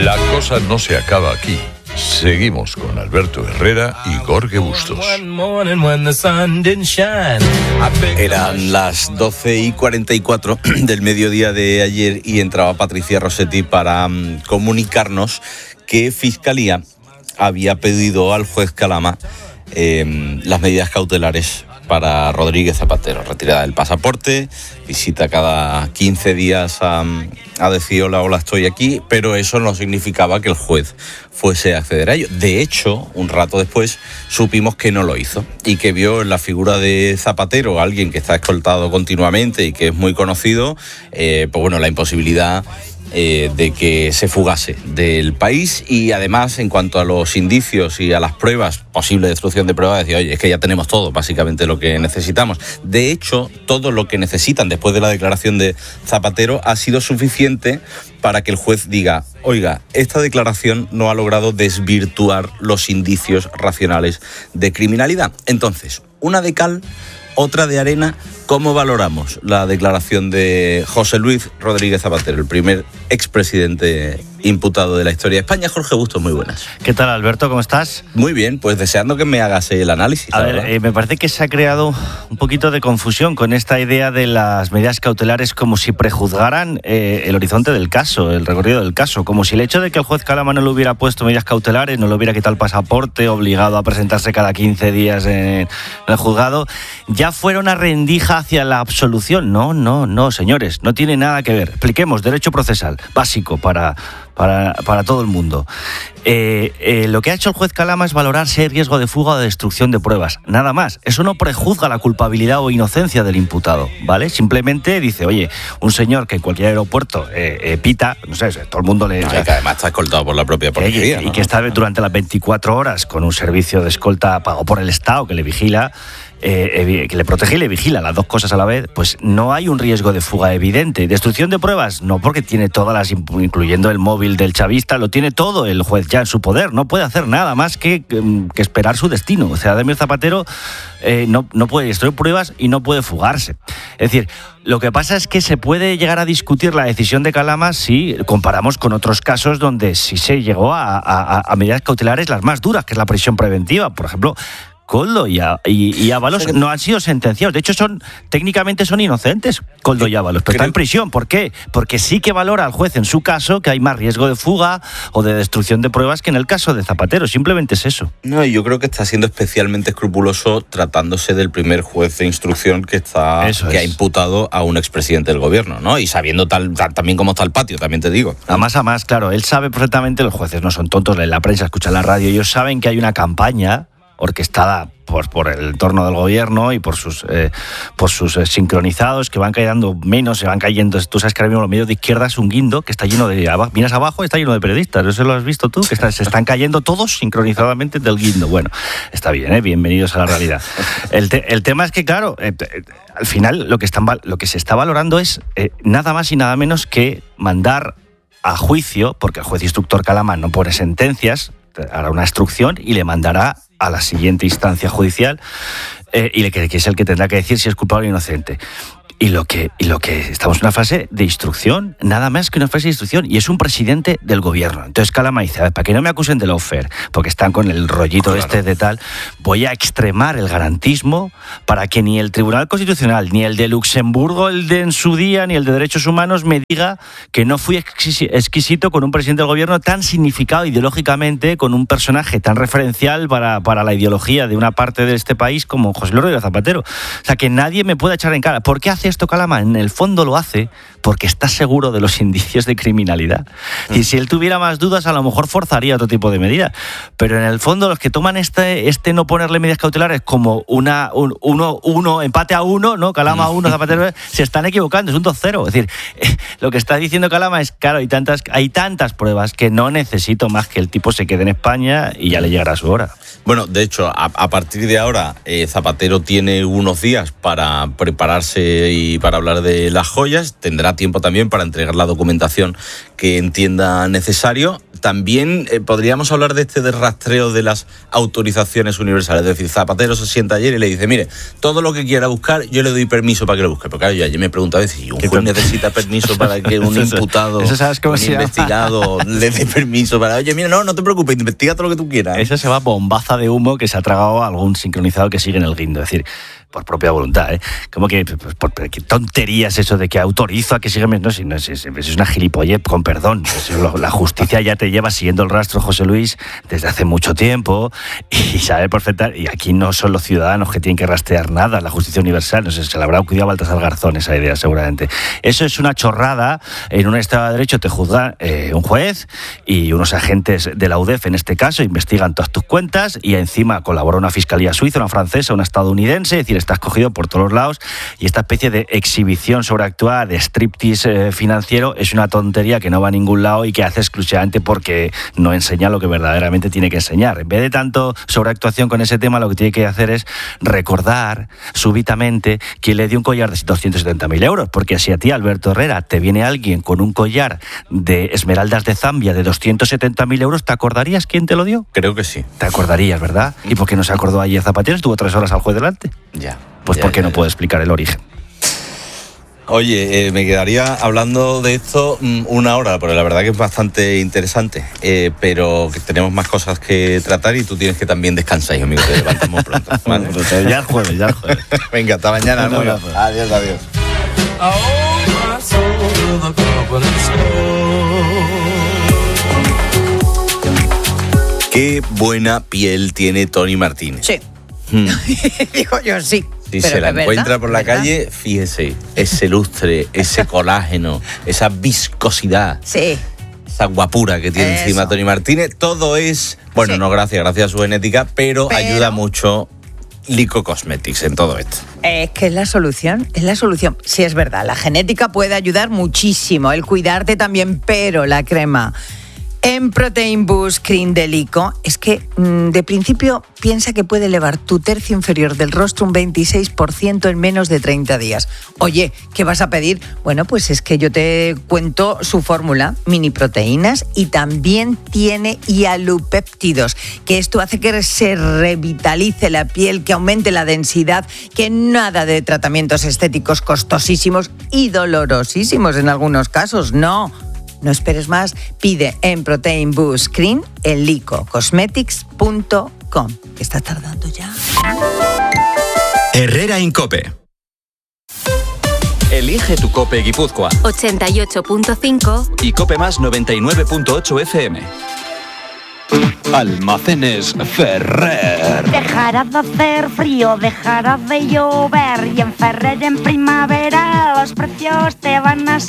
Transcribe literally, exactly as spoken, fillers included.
La cosa no se acaba aquí. Seguimos con Alberto Herrera y Jorge Bustos. Eran las doce y cuarenta y cuatro del mediodía de ayer y entraba Patricia Rossetti para um, comunicarnos que Fiscalía había pedido al juez Calama eh, las medidas cautelares para Rodríguez Zapatero, retirada del pasaporte, visita cada quince días a, a decir hola, hola, estoy aquí, pero eso no significaba que el juez fuese a acceder a ello. De hecho, un rato después supimos que no lo hizo y que vio en la figura de Zapatero, alguien que está escoltado continuamente y que es muy conocido, eh, pues bueno, la imposibilidad Eh, de que se fugase del país. Y además, en cuanto a los indicios y a las pruebas, posible destrucción de pruebas, decía, oye, es que ya tenemos todo, básicamente lo que necesitamos. De hecho, todo lo que necesitan después de la declaración de Zapatero ha sido suficiente para que el juez diga, oiga, esta declaración no ha logrado desvirtuar los indicios racionales de criminalidad. Entonces, una de cal, otra de arena. ¿Cómo valoramos la declaración de José Luis Rodríguez Zapatero, el primer expresidente imputado de la historia de España? Jorge Bustos, muy buenas. ¿Qué tal, Alberto? ¿Cómo estás? Muy bien, pues deseando que me hagas el análisis. A ver, eh, me parece que se ha creado un poquito de confusión con esta idea de las medidas cautelares como si prejuzgaran eh, el horizonte del caso, el recorrido del caso, como si el hecho de que el juez Calama no le hubiera puesto medidas cautelares, no le hubiera quitado el pasaporte, obligado a presentarse cada quince días en el juzgado, ya fuera una rendija hacia la absolución. No, no, no, señores, no tiene nada que ver. Expliquemos, derecho procesal, básico para, para, para todo el mundo. Eh, eh, lo que ha hecho el juez Calama es valorar si hay riesgo de fuga o de destrucción de pruebas. Nada más. Eso no prejuzga la culpabilidad o inocencia del imputado, ¿vale? Simplemente dice, oye, un señor que en cualquier aeropuerto eh, eh, pita, no sé, todo el mundo le... No, y que además está escoltado por la propia policía, eh, y, ¿no? y que está durante las veinticuatro horas con un servicio de escolta pagado por el Estado que le vigila, Eh, que le protege y le vigila, las dos cosas a la vez, pues no hay un riesgo de fuga evidente. ¿Destrucción de pruebas? No, porque tiene todas las, incluyendo el móvil del chavista, lo tiene todo el juez ya en su poder, no puede hacer nada más que, que esperar su destino. O sea, Ademir Zapatero eh, no, no puede destruir pruebas y no puede fugarse. Es decir, lo que pasa es que se puede llegar a discutir la decisión de Calama si comparamos con otros casos donde sí se llegó a, a, a medidas cautelares las más duras, que es la prisión preventiva. Por ejemplo, Koldo y, y, y Ábalos no han sido sentenciados. De hecho, son técnicamente son inocentes, Koldo y Ábalos, pero están en prisión. ¿Por qué? Porque sí que valora al juez en su caso que hay más riesgo de fuga o de destrucción de pruebas que en el caso de Zapatero. Simplemente es eso. No, y yo creo que está siendo especialmente escrupuloso tratándose del primer juez de instrucción que está eso que es. ha imputado a un expresidente del gobierno, ¿no? Y sabiendo tal, tal también cómo está el patio, también te digo. A más a más, claro, él sabe perfectamente, los jueces no son tontos, leen la prensa, escuchan la radio, ellos saben que hay una campaña orquestada por, por el entorno del gobierno y por sus eh, por sus eh, sincronizados que van cayendo menos, se van cayendo. Tú sabes que ahora mismo los medios de izquierda es un guindo que está lleno de... Miras abajo, está lleno de periodistas. ¿Eso lo has visto tú? Que está, se están cayendo todos sincronizadamente del guindo. Bueno, está bien, ¿eh? Bienvenidos a la realidad. El, te, el tema es que, claro, eh, eh, al final lo que, están, lo que se está valorando es eh, nada más y nada menos que mandar a juicio, porque el juez instructor Calama no pone sentencias, hará una instrucción y le mandará a la siguiente instancia judicial eh, y le, que es el que tendrá que decir si es culpable o inocente. Y lo que y lo que estamos en una fase de instrucción, nada más que una fase de instrucción, y es un presidente del gobierno. Entonces Calama dice, a ver, para que no me acusen de lawfare, porque están con el rollito claro. este de tal, voy a extremar el garantismo para que ni el Tribunal Constitucional, ni el de Luxemburgo, el de en su día, ni el de Derechos Humanos me diga que no fui exquisito con un presidente del gobierno tan significado ideológicamente, con un personaje tan referencial para, para la ideología de una parte de este país como José Luis Rodríguez Zapatero. O sea, que nadie me pueda echar en cara. ¿Por qué hace esto Calama? En el fondo lo hace porque está seguro de los indicios de criminalidad. Mm. Y si él tuviera más dudas, a lo mejor forzaría otro tipo de medida. Pero en el fondo los que toman este, este no ponerle medidas cautelares como una un, uno, uno, empate a uno, ¿no? Calama a uno, Zapatero, se están equivocando, es un dos cero. Es decir, eh, lo que está diciendo Calama es, claro, hay tantas, hay tantas pruebas que no necesito más que el tipo se quede en España y ya le llegará su hora. Bueno, de hecho, a, a partir de ahora, eh, Zapatero tiene unos días para prepararse y hoy para hablar de las joyas. Tendrá tiempo también para entregar la documentación que entienda necesario. También eh, podríamos hablar de este de rastreo de las autorizaciones universales. Es decir, Zapatero se sienta ayer y le dice, mire, todo lo que quiera buscar, yo le doy permiso para que lo busque. Porque claro, yo ayer me preguntaba, si un juez necesita permiso para que un imputado, ¿Eso sabes cómo un se investigado llama? le dé permiso para... Oye, mira, no, no te preocupes, investiga todo lo que tú quieras. Eso se llama bombaza de humo que se ha tragado algún sincronizado que sigue en el guindo. Es decir, por propia voluntad, ¿eh? Como que, pues, por, qué tonterías eso de que autorizo a que sigan... No, si no, es, es, es una gilipollez, con perdón. Es, lo, la justicia ya te lleva siguiendo el rastro, José Luis, desde hace mucho tiempo y sabe perfectamente... Y aquí no son los ciudadanos que tienen que rastrear nada, la justicia universal. No sé, se le habrá cuidado a Baltasar Garzón esa idea, seguramente. Eso es una chorrada. En un Estado de Derecho te juzga eh, un juez y unos agentes de la U D E F, en este caso, investigan todas tus cuentas y encima colabora una fiscalía suiza, una francesa, una estadounidense. Es decir, estás cogido por todos los lados y esta especie de exhibición sobreactuada, de striptease eh, financiero, es una tontería que no va a ningún lado y que hace exclusivamente porque no enseña lo que verdaderamente tiene que enseñar. En vez de tanto sobreactuación con ese tema, lo que tiene que hacer es recordar súbitamente que le dio un collar de doscientos setenta mil euros, porque si a ti, Alberto Herrera, te viene alguien con un collar de esmeraldas de Zambia de doscientos setenta mil euros, ¿te acordarías quién te lo dio? Creo que sí. Te acordarías, ¿verdad? ¿Y por qué no se acordó ayer Zapatero? Estuvo tres horas al juez delante. Ya. Pues ya, porque ya, no ya. puedo explicar el origen. Oye, eh, me quedaría hablando de esto mm, una hora, porque la verdad que es bastante interesante, eh, pero que tenemos más cosas que tratar y tú tienes que también descansar, hijo mío, te levantas muy pronto. ¿Vale? Ya el jueves, ya el jueves. Venga, hasta mañana. Un amigo. abrazo. Adiós, adiós. Qué buena piel tiene Tony Martínez. Sí. Hmm. Digo yo, sí. Si Pero se la es verdad, encuentra por la ¿verdad? calle, fíjese, ese lustre, ese colágeno, esa viscosidad, Sí. esa guapura que tiene Eso. encima Tony Martínez, todo es, bueno, Sí. no gracias, gracias a su genética, pero, Pero- ayuda mucho Lico Cosmetics en todo esto. Es que es la solución, es la solución. Sí, es verdad, la genética puede ayudar muchísimo, el cuidarte también, pero la crema en Protein Boost Cream de Lico es que mmm, de principio piensa que puede elevar tu tercio inferior del rostro un veintiséis por ciento en menos de treinta días. Oye, ¿qué vas a pedir? Bueno, pues es que yo te cuento su fórmula, mini proteínas, y también tiene hialupéptidos, que esto hace que se revitalice la piel, que aumente la densidad, que nada de tratamientos estéticos costosísimos y dolorosísimos en algunos casos, no. No esperes más, pide en Protein Boost Cream en lico cosmetics punto com. ¿Qué estás tardando ya? Herrera Incope. Elige tu Cope Guipúzcoa ochenta y ocho punto cinco y Cope Más noventa y nueve punto ocho F M. Almacenes Ferrer. Dejará de hacer frío, dejará de llover y en Ferrer en primavera los precios te van a subir.